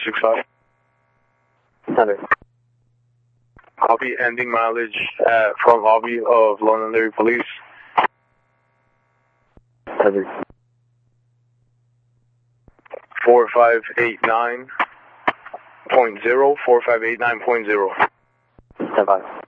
465. Heather. Copy, ending mileage at front lobby of Londonderry Police. Heather. 4589.0, 4589.0. Stand by.